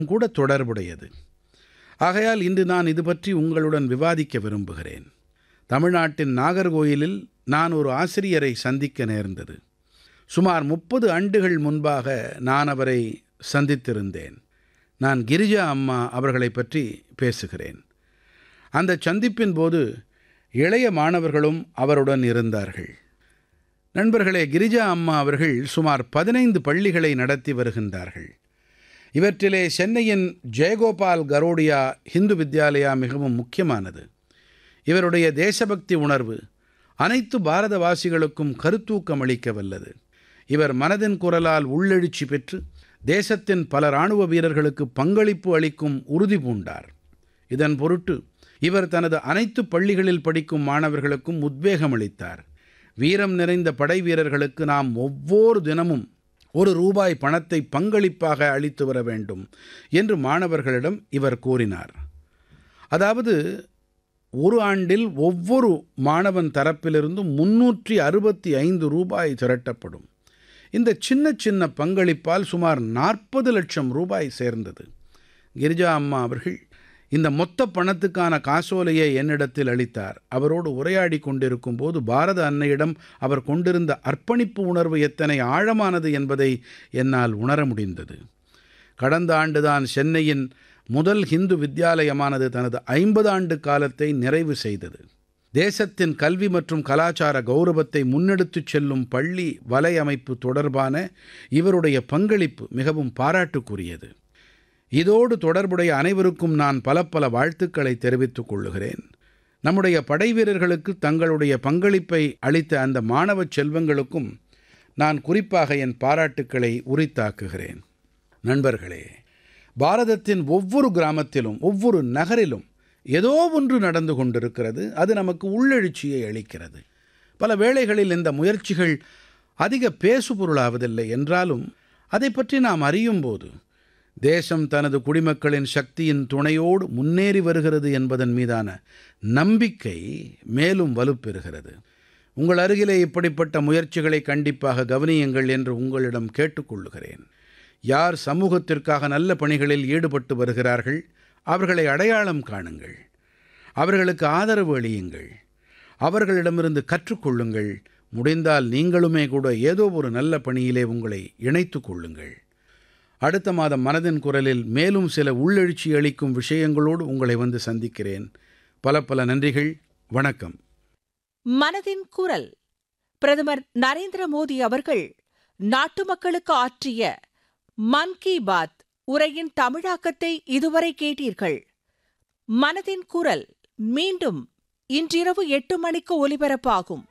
கூட தொடர்புடையது. ஆகையால் இன்று நான் இது பற்றி உங்களுடன் விவாதிக்க விரும்புகிறேன். தமிழ்நாட்டின் நாகர்கோயிலில் நான் ஒரு ஆசிரியரை சந்திக்க நேர்ந்தது. சுமார் 30 ஆண்டுகள் முன்பாக நான் அவரை சந்தித்திருந்தேன். நான் கிரிஜா அம்மா அவர்களை பற்றி பேசுகிறேன். அந்த சந்திப்பின் போது இளைய மாணவர்களும் அவருடன் இருந்தார்கள். நண்பர்களே, கிரிஜா அம்மா அவர்கள் சுமார் 15 பள்ளிகளை நடத்தி வருகின்றார்கள். இவற்றிலே சென்னையின் ஜெயகோபால் கரோடியா ஹிந்து வித்யாலயா மிகவும் முக்கியமானது. இவருடைய தேசபக்தி உணர்வு அனைத்து பாரதவாசிகளுக்கும் கருத்தூக்கம் அளிக்க வல்லது. இவர் மனதின் குரலால் உள்ளெழுச்சி பெற்று தேசத்தின் பல இராணுவ வீரர்களுக்கு பங்களிப்பு அளிக்கும் உறுதி பூண்டார். இதன் பொருட்டு இவர் தனது அனைத்து பள்ளிகளில் படிக்கும் மாணவர்களுக்கும் உத்வேகம் அளித்தார். வீரம் நிறைந்த படை வீரர்களுக்கு நாம் ஒவ்வொரு தினமும் ₹1 பணத்தை பங்களிப்பாக அளித்து வர வேண்டும் என்று மாணவர்களிடம் இவர் கூறினார். அதாவது ஒரு ஆண்டில் ஒவ்வொரு மாணவன் தரப்பிலிருந்தும் ₹365 திரட்டப்படும். இந்த சின்ன சின்ன பங்களிப்பால் சுமார் 40 லட்சம் ரூபாய் சேர்ந்தது. கிரிஜா அம்மா அவர்கள் இந்த மொத்த பணத்துக்கான காசோலையை என்னிடத்தில் அளித்தார். அவரோடு உரையாடி கொண்டிருக்கும் போது பாரத அன்னையிடம் அவர் கொண்டிருந்த அர்ப்பணிப்பு உணர்வு எத்தனை ஆழமானது என்பதை என்னால் உணர முடிந்தது. கடந்த ஆண்டுதான் சென்னையின் முதல் ஹிந்து வித்யாலயமானது தனது 50 ஆண்டு காலத்தை நிறைவு செய்தது. தேசத்தின் கல்வி மற்றும் கலாச்சார கௌரவத்தை முன்னெடுத்துச் செல்லும் பள்ளி வலையமைப்பு தொடர்பான இவருடைய பங்களிப்பு மிகவும் பாராட்டுக்குரியது. இதோடு தொடர்புடைய அனைவருக்கும் நான் பல வாழ்த்துக்களை தெரிவித்துக் கொள்கிறேன். நம்முடைய படைவீரர்களுக்கு தங்களுடைய பங்களிப்பை அளித்த அந்த மாணவச் செல்வங்களுக்கும் நான் குறிப்பாக என் பாராட்டுக்களை உரித்தாக்குகிறேன். நண்பர்களே, பாரதத்தின் ஒவ்வொரு கிராமத்திலும் ஒவ்வொரு நகரிலும் ஏதோ ஒன்று நடந்து கொண்டிருக்கிறது. அது நமக்கு உள்ளெழுச்சியை அளிக்கிறது. பல வேளைகளில் இந்த முயற்சிகள் அதிக பேசுபொருளாவதில்லை என்றாலும் அதை பற்றி நாம் அறியும் போது தேசம் தனது குடிமக்களின் சக்தியின் துணையோடு முன்னேறி வருகிறது என்பதன் மீதான நம்பிக்கை மேலும் வலுப்பெறுகிறது. உங்கள் அருகிலே இப்படிப்பட்ட முயற்சிகளை கண்டிப்பாக கவனியுங்கள் என்று உங்களிடம் கேட்டுக்கொள்கிறேன். யார் சமூகத்திற்காக நல்ல பணிகளில் ஈடுபட்டு வருகிறார்கள் அவர்களை அடையாளம் காணுங்கள். அவர்களுக்கு ஆதரவு அளியுங்கள். அவர்களிடமிருந்து கற்றுக்கொள்ளுங்கள். முடிந்தால் நீங்களுமே கூட ஏதோ ஒரு நல்ல பணியிலே உங்களை இணைத்துக் கொள்ளுங்கள். அடுத்த மாதம் மனதின் குரலில் மேலும் சில உள்ளெழுச்சி அளிக்கும் விஷயங்களோடு உங்களை வந்து சந்திக்கிறேன். பல நன்றிகள். வணக்கம். மனதின் குரல் பிரதமர் நரேந்திர மோடி அவர்கள் நாட்டு மக்களுக்கு ஆற்றிய மன் கி பாத் உரையின் தமிழாக்கத்தை இதுவரை கேட்டீர்கள். மனதின் குரல் மீண்டும் இன்றிரவு 8 மணிக்கு ஒலிபரப்பாகும்.